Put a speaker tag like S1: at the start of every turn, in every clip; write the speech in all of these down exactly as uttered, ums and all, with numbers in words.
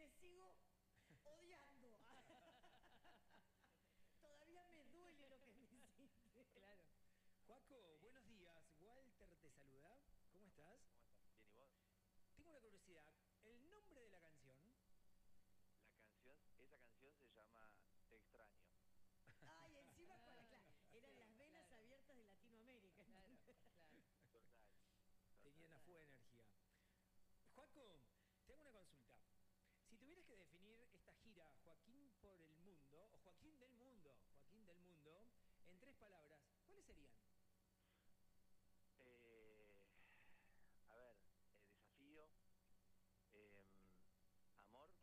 S1: te sigo odiando. Todavía me duele lo que me hiciste.
S2: Claro.
S3: Joaco, buenos días. Walter te saluda. ¿Cómo estás?
S4: ¿Cómo estás? Bien, ¿y vos?
S3: Tengo una curiosidad. ¿El nombre de la canción?
S4: La canción, esa canción se llama Te extraño.
S1: Ay, encima con la, claro, eran
S2: Sí,
S1: las venas
S2: claro.
S1: abiertas de Latinoamérica.
S2: Claro, claro.
S4: Total.
S3: Tenía una fuga de energía. Joaco, te hago una consulta. Si tuvieras que definir esta gira Joaquín por el mundo, o Joaquín del mundo, Joaquín del mundo, en tres palabras, ¿cuáles serían?
S4: Eh, a ver, eh, desafío, eh, amor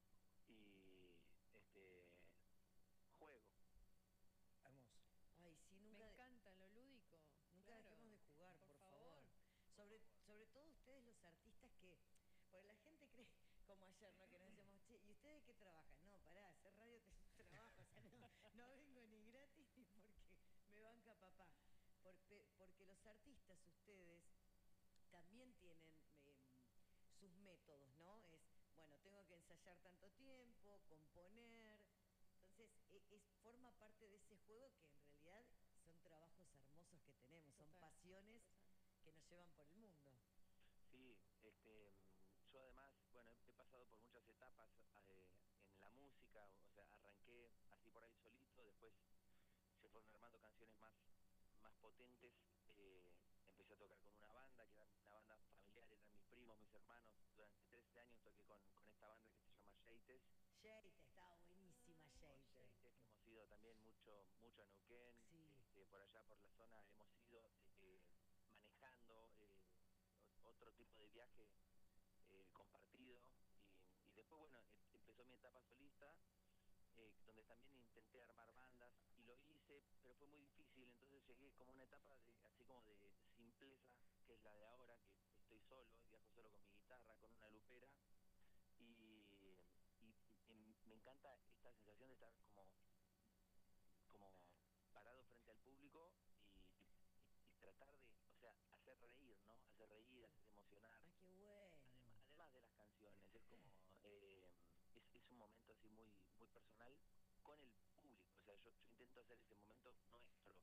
S4: y este juego.
S3: Hermoso.
S1: Ay, sí, nunca,
S2: Me
S1: de-
S2: encanta lo lúdico.
S1: nunca
S2: claro.
S1: dejemos de jugar, por, favor. Sobre, sobre todo ustedes los artistas que... Porque la gente cree, como ayer, ¿no? Que nos decíamos, che, ¿y ustedes qué trabajan? No, pará, hacer radio es un trabajo, o sea, no, no vengo ni gratis ni porque me banca papá. Por- pe- porque los artistas, ustedes, también tienen eh, sus métodos, ¿no? Es, bueno, tengo que ensayar tanto tiempo, componer. Entonces, e- es, forma parte de ese juego que en realidad son trabajos hermosos que tenemos, son
S2: Total,
S1: pasiones
S2: total.
S1: que nos llevan por el mundo.
S4: Sí, este, mm, yo además, bueno, he, he pasado por muchas etapas eh, en la música, o sea, arranqué así por ahí solito, después se fueron armando canciones más, más potentes, eh, empecé a tocar con una banda, que era una banda familiar, eran mis primos, mis hermanos, durante trece años toqué con, con esta banda que se llama Yates,
S1: Sheite, estaba buenísima Sheite.
S4: Yates, que hemos ido también mucho, mucho a Neuquén,
S1: Sí.
S4: este, por allá por la zona hemos ido eh, manejando eh, o- otro tipo de viaje eh, compartido y, y después bueno em- empezó mi etapa solista eh, donde también intenté armar bandas y lo hice pero fue muy difícil, entonces llegué como a una etapa de, así como de simpleza, que es la de ahora, que estoy solo, viajo solo con mi guitarra, con una lupera y, y- y me encanta esta sensación de estar como como parado frente al público y, y- y tratar de, o sea, hacer reír, ¿no? Hacer reír, hacer emocionar.
S1: Ay, qué bueno.
S4: Además, además de las canciones, es como, eh, es, es un momento así muy muy personal con el público, o sea, yo, yo intento hacer ese momento nuestro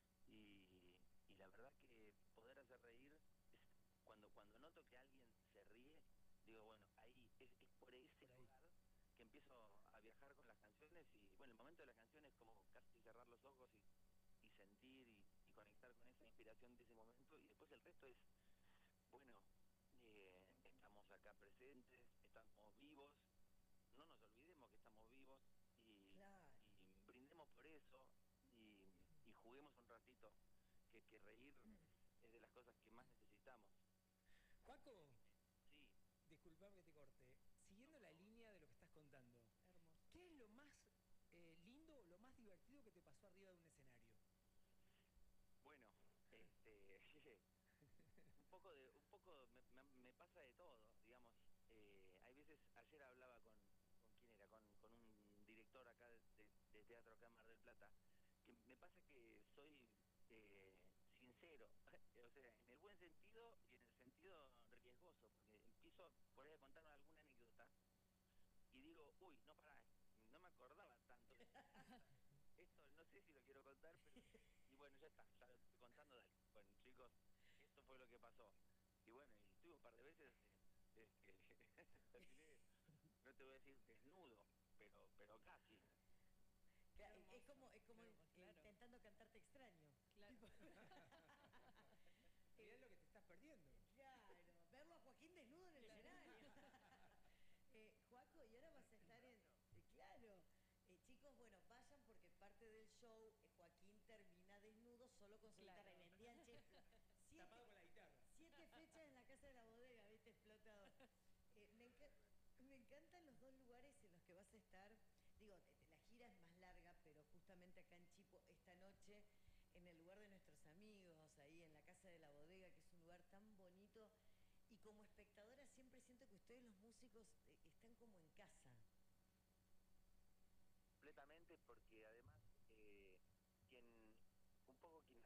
S4: y, y la verdad que poder hacer reír, es, cuando cuando noto que alguien se ríe, digo, bueno, ahí es, es por ese
S3: Por ahí.
S4: lugar que empiezo a viajar con las canciones y bueno, el momento de la canción es como casi cerrar los ojos y, y sentir y, y conectar con esa inspiración de ese momento y después el resto es, bueno, eh, estamos acá presentes, estamos vivos, no nos olvidemos que estamos vivos y,
S1: Claro.
S4: y brindemos por eso y, y juguemos un ratito, que, que reír es de las cosas que más necesitamos.
S3: Joaco,
S4: Sí,
S3: disculpame que te corte. Siguiendo la línea de lo que estás contando,
S2: Hermoso.
S3: ¿qué es lo más eh, lindo, lo más divertido que te pasó arriba de un escenario?
S4: bueno, este, un poco de, un poco me, me- me pasa de todo, digamos. Eh, hay veces, ayer hablaba con, con quién era, con, con un director acá de, de teatro acá en Mar del Plata, que me pasa que soy eh, sincero, o sea, en el buen sentido y en el sentido riesgoso, porque empiezo por ahí a contar alguna anécdota y digo, uy, no pará, no me acordaba tanto de esto, no sé si lo quiero contar, pero y bueno, ya está, ya lo estoy contando, dale. Bueno, chicos, esto fue lo que pasó. Y bueno, y estuve un par de veces eh, eh, que terminé, no te voy a decir desnudo, pero pero casi.
S1: Claro,
S2: Qué
S1: es
S2: hermoso,
S1: como, es como
S2: qué hermoso, claro.
S1: intentando cantarte extraño.
S2: Claro.
S3: Mirá lo que te estás perdiendo.
S1: Claro, verlo a Joaquín desnudo en el
S2: Claro.
S1: escenario. eh, Joaco, y ahora vas a estar en... eh, claro. Eh, chicos, bueno, vayan porque parte del show, eh, Joaquín termina desnudo solo con su
S2: Claro.
S1: guitarra. Y vendían, che, siete,
S3: Tapado con la guitarra.
S1: siete fechas en la casa de la bodega, viste, explotado. Eh, me, enca- me encantan los dos lugares en los que vas a estar. Digo, eh, la gira es más larga, pero justamente acá en Chipo, esta noche, en el lugar de nuestros amigos, ahí en la casa de la bodega, que es un lugar tan bonito. Y como espectadora siempre siento que ustedes los músicos eh, están como en casa.
S4: Completamente, porque además, eh, quien, un poco quien